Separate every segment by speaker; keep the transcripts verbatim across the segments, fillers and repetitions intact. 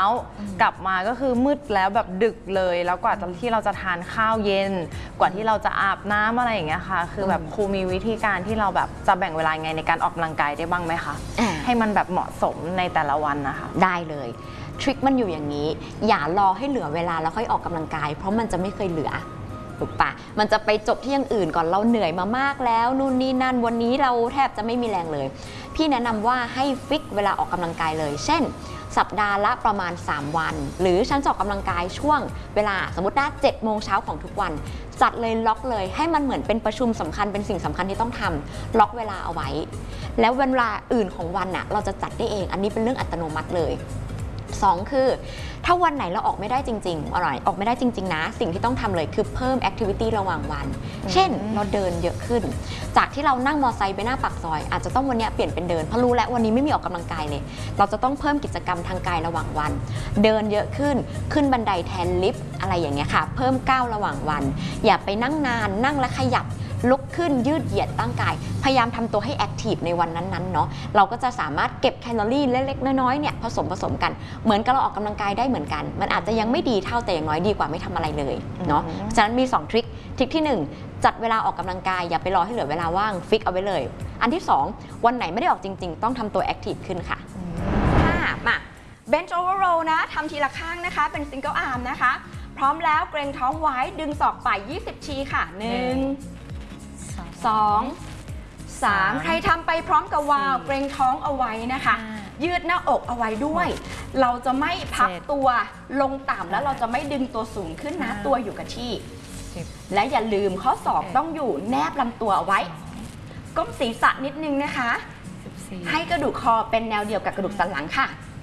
Speaker 1: กลับมาก็คือมืดแล้วแบบดึกเลยแล้วกว่าที่เราจะทานข้าวเย็นกว่าที่เราจะอาบน้ำอะไรอย่างเงี้ยค่ะคือแบบครูมีวิธีการที่เราแบบจะแบ่งเวลาไงในการออกกำลังกายได้บ้างไหมคะให้มันแบบเหมาะสมในแต่ละวันนะคะ
Speaker 2: ได้เลยทริคมันอยู่อย่างนี้อย่ารอให้เหลือเวลาแล้วค่อยออกกำลังกายเพราะมันจะไม่เคยเหลือถูกปะมันจะไปจบที่อย่างอื่นก่อนเราเหนื่อยมามากแล้วนู่นนี่นั่นวันนี้เราแทบจะไม่มีแรงเลยพี่แนะนำว่าให้ฟิกเวลาออกกำลังกายเลยเช่นสัปดาห์ละประมาณสามวันหรือฉันจะออกกำลังกายช่วงเวลาสมมตินะเจ็ดโมงเช้าของทุกวันจัดเลยล็อกเลยให้มันเหมือนเป็นประชุมสำคัญเป็นสิ่งสำคัญที่ต้องทำล็อกเวลาเอาไว้แล้วเวลาอื่นของวันน่ะเราจะจัดได้เองอันนี้เป็นเรื่องอัตโนมัติเลยสองคือถ้าวันไหนเราออกไม่ได้จริงๆอะไรออกไม่ได้จริงๆนะสิ่งที่ต้องทำเลยคือเพิ่มแอคทิวิตี้ระหว่างวันเช่นเราเดินเยอะขึ้นจากที่เรานั่งมอไซค์ไปหน้าปากซอยอาจจะต้องวันนี้เปลี่ยนเป็นเดินเพราะรู้แล้ววันนี้ไม่มีออกกำลังกายเลยเราจะต้องเพิ่มกิจกรรมทางกายระหว่างวันเดินเยอะขึ้นขึ้นบันไดแทนลิฟต์อะไรอย่างเงี้ยค่ะเพิ่มก้าวระหว่างวันอย่าไปนั่งนานนั่งและขยับลุกขึ้นยืดเหยียดตั้งกายพยายามทำตัวให้แอคทีฟในวันนั้นๆเนาะเราก็จะสามารถเก็บแคลอรี่เล็กๆน้อยๆเนี่ยผสมผสมกันเหมือนกับเราออกกำลังกายได้เหมือนกันมันอาจจะยังไม่ดีเท่าแต่อย่างน้อยดีกว่าไม่ทำอะไรเลยเนาะฉะนั้นมีสองทริคทริคที่หนึ่งจัดเวลาออกกำลังกายอย่าไปรอให้เหลือเวลาว่างฟิกเอาไว้เลยอันที่สองวันไหนไม่ได้ออกจริงๆต้องทำตัวแอคทีฟขึ้นค่ะ
Speaker 3: ค่ะมา bench over row นะทำทีละข้างนะคะเป็น single arm นะคะพร้อมแล้วเกรงท้องไว้ดึงศอกไปยี่สิบทีค่ะหนึ่งสองสามใครทำไปพร้อมกับวาวเกรงท้องเอาไว้นะคะยืดหน้าอกเอาไว้ด้วยเราจะไม่พับตัวลงต่ำแล้วเราจะไม่ดึงตัวสูงขึ้นนะตัวอยู่กับที่และอย่าลืมข้อศอกต้องอยู่แนบลำตัวเอาไว้ก้มศีรษะนิดนึงนะคะให้กระดูกคอเป็นแนวเดียวกับกระดูกสันหลังค่ะ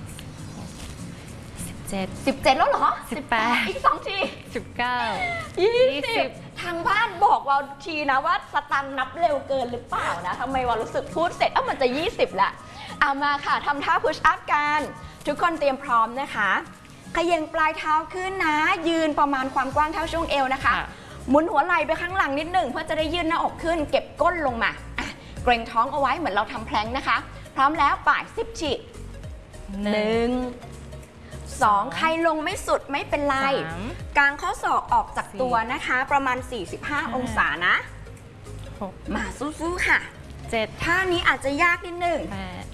Speaker 3: สิบเจ็ด สิบเจ็ดแล้วเหรอสิบแปดอีกสองที
Speaker 1: สิบเก้า
Speaker 3: ยี่สิบทางบ้านบอกว่าทีนะว่าสตังนับเร็วเกินหรือเปล่านะทำไมว่ารู้สึกพูดเสร็จเอ้ามันจะยี่สิบละเอามาค่ะทำท่า push up กันทุกคนเตรียมพร้อมนะคะเขย่งปลายเท้าขึ้นนะยืนประมาณความกว้างเท่าช่วงเอวนะคะหมุนหัวไหล่ไปข้างหลังนิดหนึ่งเพื่อจะได้ยืดหน้าอกขึ้นเก็บก้นลงมาเกรงท้องเอาไว้เหมือนเราทำแพลงนะคะพร้อมแล้วป่ายสิบฉีดหนึ่งสองใครลงไม่สุดไม่เป็นไรกางข้อศอกออกจากตัวนะคะประมาณสี่สิบห้าองศานะมาสู้ๆค่ะเจ็ดท่านี้อาจจะยากนิดหนึ่ง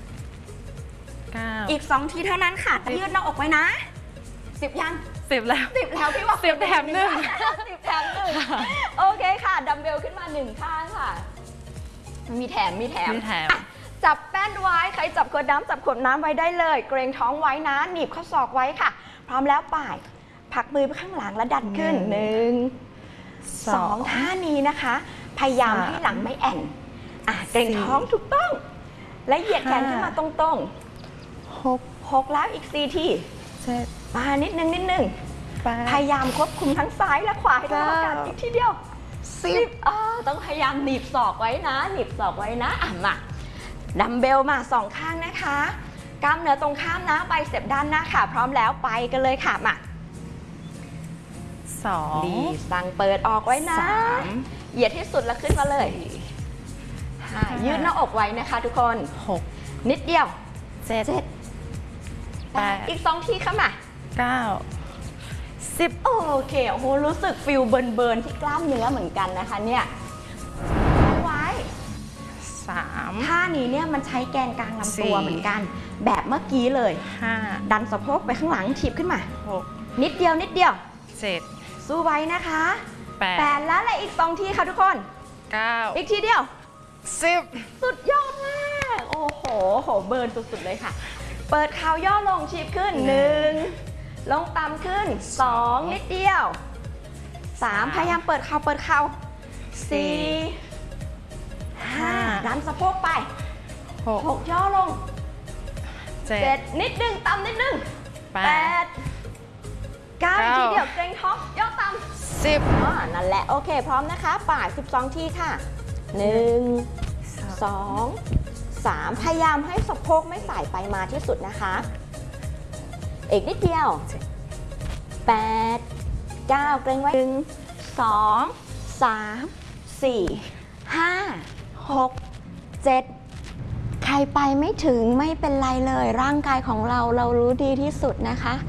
Speaker 3: อีกสองทีเท่านั้นค่ะยืดหน้าอกไว้นะสิบยัง
Speaker 1: สิบแล้ว
Speaker 3: สิบแล้วพี่บอก
Speaker 1: สิบแถมหนึ่ง
Speaker 3: สิบแถมหนึ่งโอเคค่ะดัมเบลขึ้นมาหนึ่งข้างค่ะมีแถมมีแถมจับแป้นไว้ใครจับขวดน้ำจับขวดน้ำไว้ได้เลยเกรงท้องไว้นะหนีบข้อศอกไว้ค่ะพร้อมแล้วป่ายผักมือไปข้างหลังแล้วดันขึ้นหนึ่งสองท่านี้นะคะพยายามให้หลังไม่แอนอ่ะเกรงท้องถูกต้องและเหยียดแขนขึ้นมาตรงๆหกหกแล้วอีกสี่ทีเจ็ดมานิดนึงนิดนึงพยายามควบคุมทั้งซ้ายและขวาให้ได้กันอีกทีเดียวสิบอ่าต้องพยายามหนีบศอกไว้นะหนีบศอกไว้นะอ่ะมาดัมเบลมาสองข้างนะคะกล้ามเนื้อตรงข้ามนะไบเซปด้านหน้าค่ะพร้อมแล้วไปกันเลยค่ะมา
Speaker 1: สอง
Speaker 3: ดีสั่งเปิดออกไว้นะเหยียดที่สุดแล้วขึ้นมาเลยยืดหน้าอกไว้นะคะทุกคน
Speaker 1: หก
Speaker 3: นิดเดียว
Speaker 1: เจ็ด
Speaker 3: แปดอีกสองทีค่ะมา
Speaker 1: เก้า
Speaker 3: สิบโอเคโอ้โหรู้สึกฟิลเบิร์นเบิร์นที่กล้ามเนื้อเหมือนกันนะคะเนี่ยไว้
Speaker 1: สาม
Speaker 3: ท่านี้เนี่ยมันใช้แกนกลางลำตัวเหมือนกันแบบเมื่อกี้เลย
Speaker 1: ห้า
Speaker 3: ดันสะโพกไปข้างหลังถีบขึ้นมา
Speaker 1: หก
Speaker 3: นิดเดียวนิดเดียว
Speaker 1: เจ็ด
Speaker 3: สู้ไว้นะคะ
Speaker 1: แปด
Speaker 3: แปดแล้วและอีกสองทีค่ะทุกคน
Speaker 1: เก้า
Speaker 3: อีกทีเดียว
Speaker 1: สิบ
Speaker 3: สุดยอดมากโอ้โหโหเบิร์นสุดๆเลยค่ะเปิดเข่าย่อลงถีบขึ้นหนึ่งลงต่ำขึ้นสองนิดเดียวสามพยายามเปิดเข่าเปิดเข่าสี่ห้าดันสะโพกไปหกย่อลงเจ็ดนิดนึงต่ำนิดนึงแปดเก้าทีเดียวเกรงท้องย่อต่ำ
Speaker 1: สิบ
Speaker 3: นั่นแหละโอเคพร้อมนะคะป่ายสิบสองทีค่ะหนึ่งสองสามพยายามให้สะโพกไม่สายไปมาที่สุดนะคะอีกนิดเดียวแปดเก้าเกรงไว้หนึ่งสองสามสี่ห้าหกเจ็ดใครไปไม่ถึงไม่เป็นไรเลยร่างกายของเราเรารู้ดีที่สุดนะคะ